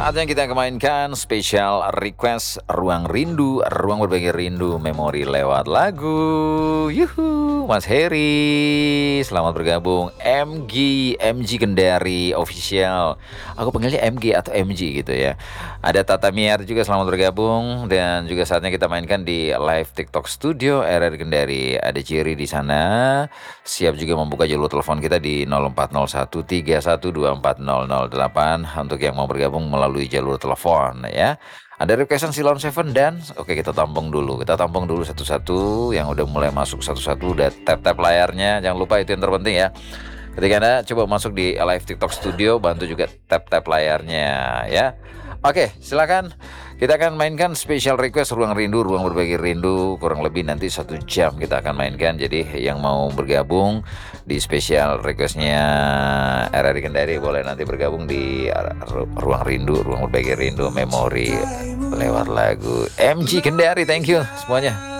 Saatnya kita mainkan spesial request Ruang Rindu, ruang berbagi rindu, memori lewat lagu. Yuhu, Mas Heri, selamat bergabung. MG Kendari Official. Aku panggilnya MG atau MG gitu ya. Ada Tata Miar juga selamat bergabung, dan juga saatnya kita mainkan di live TikTok Studio RRI Kendari. Ada Ciri di sana. Siap juga membuka jalur telepon kita di 040131240008 untuk yang mau bergabung melalui jalur telepon ya. Ada requestan Silon Seven dan oke, kita tampung dulu. Kita tampung dulu satu-satu yang udah mulai masuk satu-satu. Udah tap-tap layarnya. Jangan lupa itu yang terpenting ya. Ketika Anda coba masuk di live TikTok Studio, bantu juga tap-tap layarnya ya. Oke, silakan. Kita akan mainkan special request Ruang Rindu, ruang berbagi rindu. Kurang lebih nanti 1 jam kita akan mainkan. Jadi yang mau bergabung di special requestnya RRI Kendari boleh nanti bergabung di Ruang Rindu, ruang berbagi rindu, memori lewat lagu. MG Kendari, thank you semuanya.